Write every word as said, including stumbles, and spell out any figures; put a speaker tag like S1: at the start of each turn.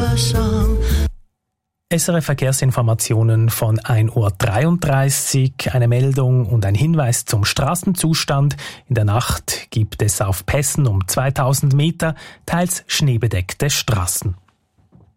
S1: a song.
S2: S R F Verkehrsinformationen von ein Uhr dreiunddreißig, eine Meldung und ein Hinweis zum Straßenzustand. In der Nacht gibt es auf Pässen um zweitausend Meter teils schneebedeckte Straßen.